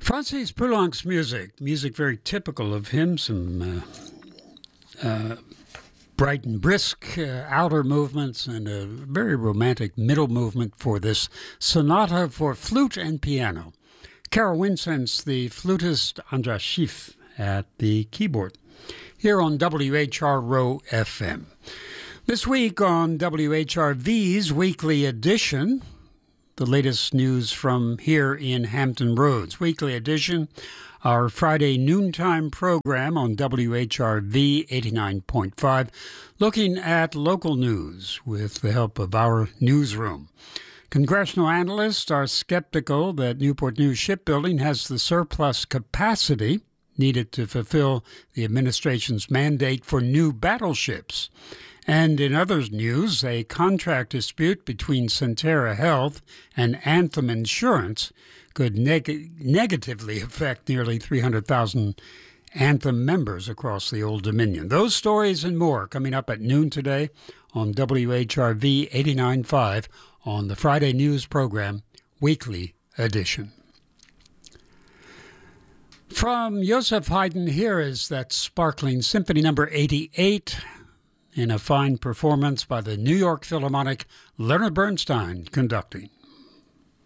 Francis Poulenc's music very typical of him, some bright and brisk outer movements and a very romantic middle movement for this sonata for flute and piano. Carol Winsence, the flutist, Andras Schiff at the keyboard, here on WHRO FM. This week on WHRV's weekly edition, the latest news from here in Hampton Roads. Weekly edition, our Friday noontime program on WHRV 89.5, looking at local news with the help of our newsroom. Congressional analysts are skeptical that Newport News Shipbuilding has the surplus capacity needed to fulfill the administration's mandate for new battleships. And in other news, a contract dispute between Centera Health and Anthem Insurance could negatively affect nearly 300,000 Anthem members across the Old Dominion. Those stories and more coming up at noon today on WHRV 89.5 on the Friday News Program, Weekly Edition. From Joseph Haydn, here is that sparkling Symphony number 88 in a fine performance by the New York Philharmonic, Leonard Bernstein conducting.